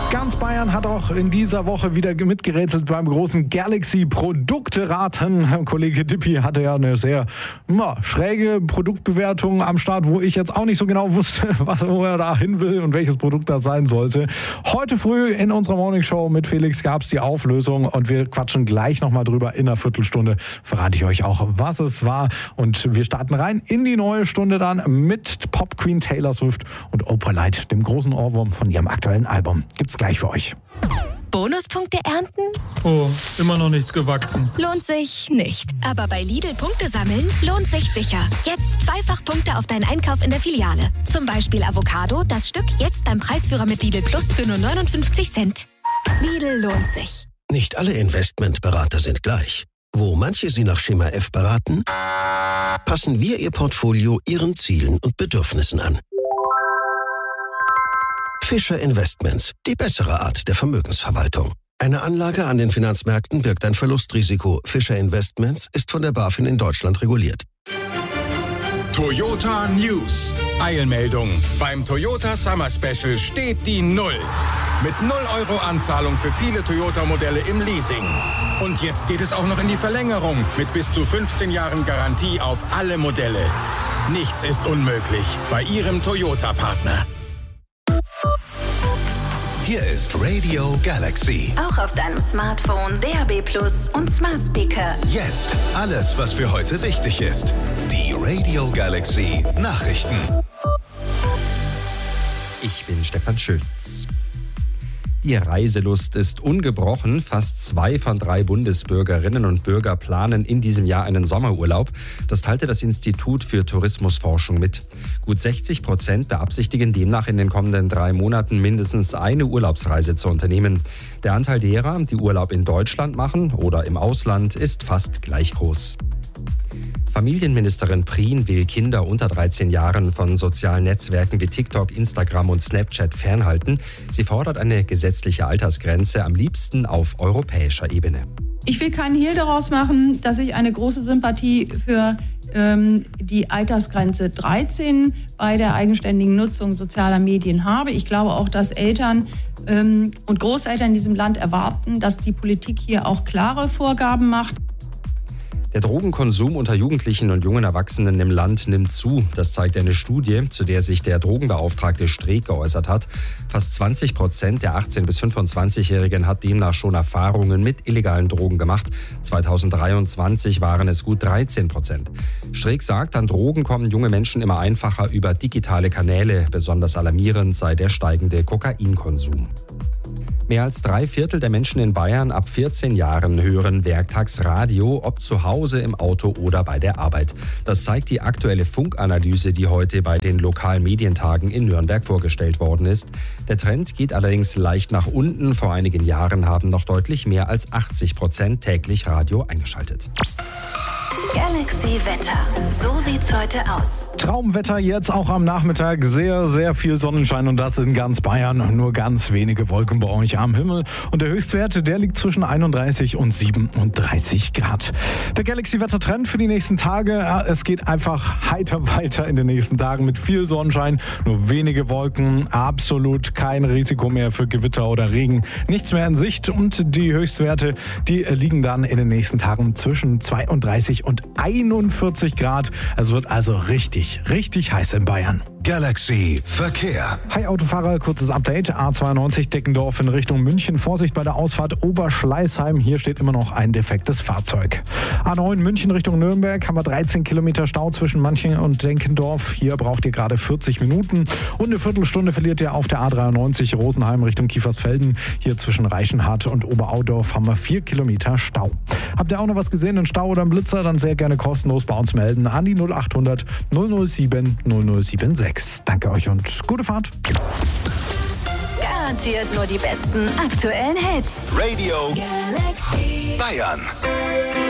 Ganz Bayern hat auch in dieser Woche wieder mitgerätselt beim großen Galaxy-Produkte-Raten. Kollege Dippi hatte ja eine sehr schräge Produktbewertung am Start, wo ich jetzt auch nicht so genau wusste, wo er da hin will und welches Produkt das sein sollte. Heute früh in unserer Morningshow mit Felix gab es die Auflösung und wir quatschen gleich nochmal drüber. In einer Viertelstunde verrate ich euch auch, was es war. Und wir starten rein in die neue Stunde dann mit Pop Queen Taylor Swift und Oprah Light, dem großen Ohrwurm von ihrem aktuellen Album. Gibt's gleich für euch. Bonuspunkte ernten? Oh, immer noch nichts gewachsen. Lohnt sich nicht. Aber bei Lidl Punkte sammeln lohnt sich sicher. Jetzt 2-fach Punkte auf deinen Einkauf in der Filiale. Zum Beispiel Avocado, das Stück jetzt beim Preisführer mit Lidl Plus für nur 59 Cent. Lidl lohnt sich. Nicht alle Investmentberater sind gleich. Wo manche Sie nach Schema F beraten, passen wir Ihr Portfolio Ihren Zielen und Bedürfnissen an. Fischer Investments, die bessere Art der Vermögensverwaltung. Eine Anlage an den Finanzmärkten birgt ein Verlustrisiko. Fischer Investments ist von der BaFin in Deutschland reguliert. Toyota News. Eilmeldung. Beim Toyota Summer Special steht die Null. Mit 0 € Anzahlung für viele Toyota-Modelle im Leasing. Und jetzt geht es auch noch in die Verlängerung mit bis zu 15 Jahren Garantie auf alle Modelle. Nichts ist unmöglich bei Ihrem Toyota-Partner. Hier ist Radio Galaxy. Auch auf deinem Smartphone, DAB+ und Smart Speaker. Jetzt alles, was für heute wichtig ist. Die Radio Galaxy Nachrichten. Ich bin Stefan Schütz. Die Reiselust ist ungebrochen. Fast 2 von 3 Bundesbürgerinnen und Bürger planen in diesem Jahr einen Sommerurlaub. Das teilte das Institut für Tourismusforschung mit. Gut 60% beabsichtigen demnach in den kommenden 3 Monaten mindestens eine Urlaubsreise zu unternehmen. Der Anteil derer, die Urlaub in Deutschland machen oder im Ausland, ist fast gleich groß. Familienministerin Prien will Kinder unter 13 Jahren von sozialen Netzwerken wie TikTok, Instagram und Snapchat fernhalten. Sie fordert eine gesetzliche Altersgrenze, am liebsten auf europäischer Ebene. Ich will keinen Hehl daraus machen, dass ich eine große Sympathie für die Altersgrenze 13 bei der eigenständigen Nutzung sozialer Medien habe. Ich glaube auch, dass Eltern und Großeltern in diesem Land erwarten, dass die Politik hier auch klare Vorgaben macht. Der Drogenkonsum unter Jugendlichen und jungen Erwachsenen im Land nimmt zu. Das zeigt eine Studie, zu der sich der Drogenbeauftragte Streeck geäußert hat. Fast 20% der 18- bis 25-Jährigen hat demnach schon Erfahrungen mit illegalen Drogen gemacht. 2023 waren es gut 13%. Streeck sagt, an Drogen kommen junge Menschen immer einfacher über digitale Kanäle. Besonders alarmierend sei der steigende Kokainkonsum. Mehr als 3/4 der Menschen in Bayern ab 14 Jahren hören werktags Radio, ob zu Hause, im Auto oder bei der Arbeit. Das zeigt die aktuelle Funkanalyse, die heute bei den lokalen Medientagen in Nürnberg vorgestellt worden ist. Der Trend geht allerdings leicht nach unten. Vor einigen Jahren haben noch deutlich mehr als 80% täglich Radio eingeschaltet. Galaxy Wetter. So sieht's heute aus. Traumwetter jetzt auch am Nachmittag. Sehr, sehr viel Sonnenschein und das in ganz Bayern. Nur ganz wenige Wolken bei euch am Himmel. Und der Höchstwert, der liegt zwischen 31 und 37 Grad. Der Galaxy-Wetter-Trend für die nächsten Tage. Es geht einfach heiter weiter in den nächsten Tagen mit viel Sonnenschein. Nur wenige Wolken. Absolut kein Risiko mehr für Gewitter oder Regen. Nichts mehr in Sicht. Und die Höchstwerte, die liegen dann in den nächsten Tagen zwischen 32 und 41 Grad. Es wird also richtig heiß in Bayern. Galaxy Verkehr. Hi Autofahrer, kurzes Update. A92 Deckendorf in Richtung München. Vorsicht bei der Ausfahrt Oberschleißheim. Hier steht immer noch ein defektes Fahrzeug. A9 München Richtung Nürnberg haben wir 13 Kilometer Stau zwischen Manching und Deckendorf. Hier braucht ihr gerade 40 Minuten. Und eine Viertelstunde verliert ihr auf der A93 Rosenheim Richtung Kiefersfelden. Hier zwischen Reichenhart und Oberaudorf haben wir 4 Kilometer Stau. Habt ihr auch noch was gesehen, einen Stau oder einen Blitzer? Dann sehr gerne kostenlos bei uns melden an die 0800 007 0076. Danke euch und gute Fahrt. Garantiert nur die besten aktuellen Hits. Radio Galaxy Bayern.